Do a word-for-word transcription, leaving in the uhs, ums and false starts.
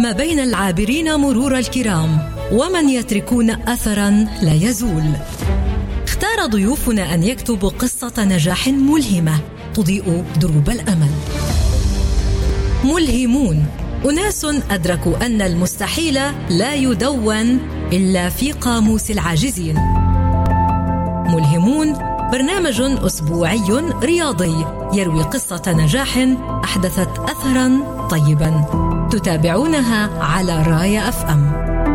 ما بين العابرين مرور الكرام ومن يتركون أثراً لا يزول. اختار ضيوفنا أن يكتبوا قصة نجاح ملهمة تضيء دروب الأمل. ملهمون، أناس أدركوا أن المستحيل لا يدون إلا في قاموس العاجزين. ملهمون برنامج أسبوعي رياضي يروي قصة نجاح أحدثت أثراً طيباً، تتابعونها على رايا أف أم.